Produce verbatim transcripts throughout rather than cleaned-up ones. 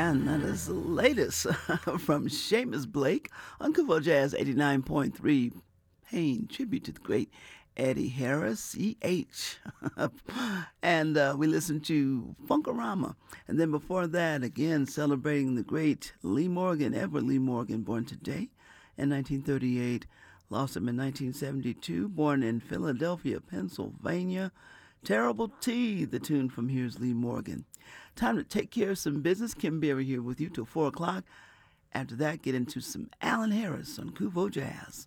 And that is the latest from Seamus Blake on Kuvo Jazz eighty-nine point three, paying tribute to the great Eddie Harris, C H. And uh, we listened to Funkorama. And then before that, again, celebrating the great Lee Morgan, Edward Lee Morgan, born today in nineteen thirty-eight, lost him in nineteen seventy-two, born in Philadelphia, Pennsylvania. Terrible T, the tune from Here's Lee Morgan. Time to take care of some business. Kim Berry here with you till four o'clock. After that, get into some Alan Harris on Kuvo Jazz.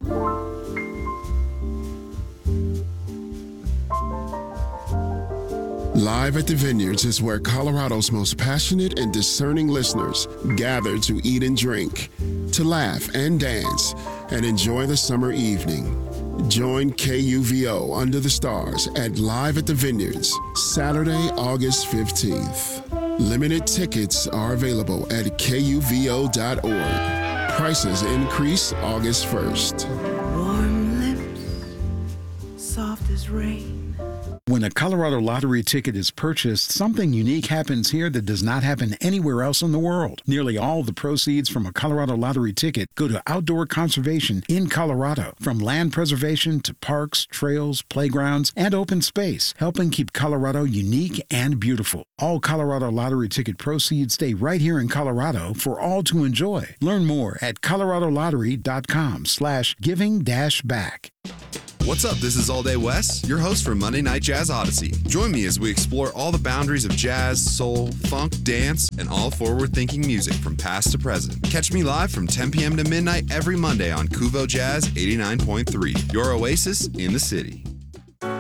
Live at the Vineyards is where Colorado's most passionate and discerning listeners gather to eat and drink, to laugh and dance, and enjoy the summer evening. Join K U V O Under the Stars at Live at the Vineyards, Saturday, August fifteenth. Limited tickets are available at K U V O dot org. Prices increase August first. Warm lips, soft as rain. When a Colorado Lottery ticket is purchased, something unique happens here that does not happen anywhere else in the world. Nearly all the proceeds from a Colorado Lottery ticket go to outdoor conservation in Colorado, from land preservation to parks, trails, playgrounds, and open space, helping keep Colorado unique and beautiful. All Colorado Lottery ticket proceeds stay right here in Colorado for all to enjoy. Learn more at coloradolottery.com slash giving dash back. What's up? This is All Day Wes, your host for Monday Night Jazz Odyssey. Join me as we explore all the boundaries of jazz, soul, funk, dance, and all forward-thinking music from past to present. Catch me live from ten p.m. to midnight every Monday on Kuvo Jazz eighty-nine point three, your oasis in the city.